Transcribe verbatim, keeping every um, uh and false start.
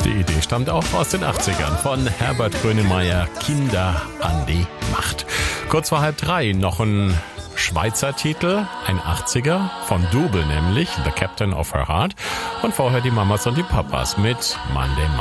Die Idee stammt auch aus den achtzigern von Herbert Grönemeyer, Kinder an die Macht. Kurz vor halb drei noch ein Schweizer Titel, ein achtziger, von Double nämlich, The Captain of Her Heart. Und vorher die Mamas und die Papas mit Monday